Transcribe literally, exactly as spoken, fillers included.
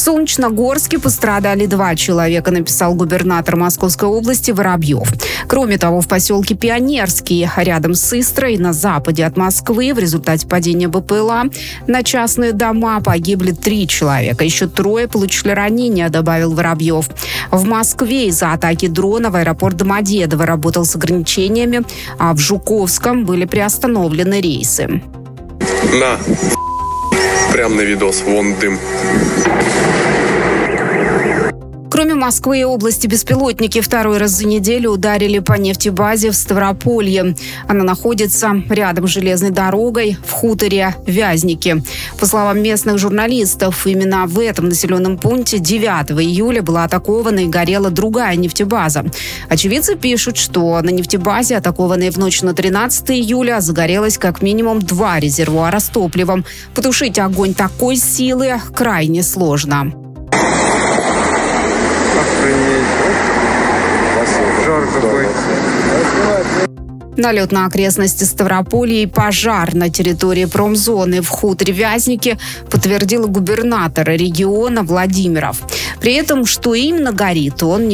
Солнечногорске пострадали два человека, написал губернатор Московской области Воробьев. Кроме того, в поселке Пионерский, рядом с Истрой, на западе от Москвы, в результате падения БПЛА на частные дома погибли три человека. Еще трое получили ранения, добавил Воробьев. В Москве из-за атаки дрона в аэропорт Домодедово работал с ограничениями, а в Жуковском были приостановлены рейсы. На, прям на видос, вон дым. Кроме Москвы и области, беспилотники второй раз за неделю ударили по нефтебазе в Ставрополье. Она находится рядом с железной дорогой в хуторе Вязники. По словам местных журналистов, именно в этом населенном пункте девятого июля была атакована и горела другая нефтебаза. Очевидцы пишут, что на нефтебазе, атакованной в ночь на тринадцатое июля, загорелось как минимум два резервуара с топливом. Потушить огонь такой силы крайне сложно. Жар какой. Налет на окрестности Ставрополья и пожар на территории промзоны в хуторе Вязники подтвердил губернатор региона Владимиров. При этом, что именно горит, он не